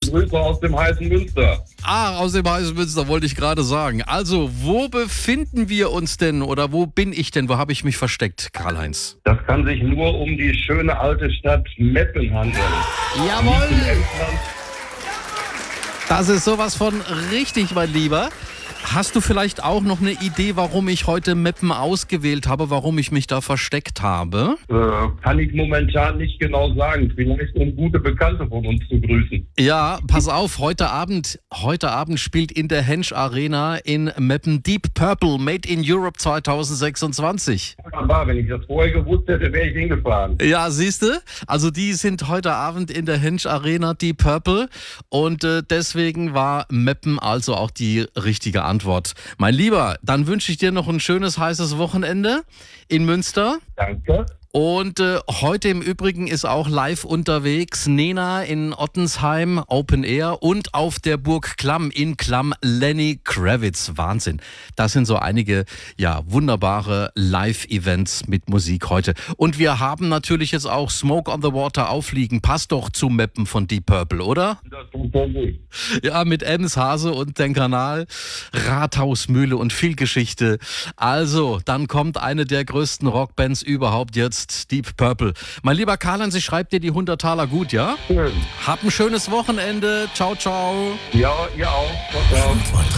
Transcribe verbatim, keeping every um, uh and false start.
Grüße aus dem heißen Münster. Ah, aus dem heißen Münster wollte ich gerade sagen. Also, wo befinden wir uns denn oder wo bin ich denn? Wo habe ich mich versteckt, Karl-Heinz? Das kann sich nur um die schöne alte Stadt Meppen handeln. Jawohl! Das ist sowas von richtig, mein Lieber. Hast du vielleicht auch noch eine Idee, warum ich heute Meppen ausgewählt habe, warum ich mich da versteckt habe? Äh, kann ich momentan nicht genau sagen. Vielleicht um gute Bekannte von uns zu grüßen. Ja, pass auf, heute Abend, heute Abend spielt in der Hensch Arena in Meppen Deep Purple Made in Europe zwanzig sechsundzwanzig. Wunderbar, wenn ich das vorher gewusst hätte, wäre ich hingefahren. Ja, siehst du? Also die sind heute Abend in der Hensch Arena Deep Purple und äh, deswegen war Meppen also auch die richtige Antwort. Mein Lieber, dann wünsche ich dir noch ein schönes, heißes Wochenende in Münster. Danke. Und äh, heute im Übrigen ist auch live unterwegs Nena in Ottensheim, Open Air und auf der Burg Klamm in Klamm Lenny Kravitz. Wahnsinn. Das sind so einige, ja, wunderbare Live-Events mit Musik heute. Und wir haben natürlich jetzt auch Smoke on the Water aufliegen. Passt doch zu Meppen von Deep Purple, oder? Das tut so gut. Ja, mit Ems Hase und den Kanal, Rathausmühle und viel Geschichte. Also, dann kommt eine der größten Rockbands überhaupt jetzt. Deep Purple. Mein lieber Karl-Heinz, ich schreibe dir die hundert Taler gut, ja? Schön. Hab ein schönes Wochenende. Ciao, ciao. Ja, ihr auch. Ciao, ciao.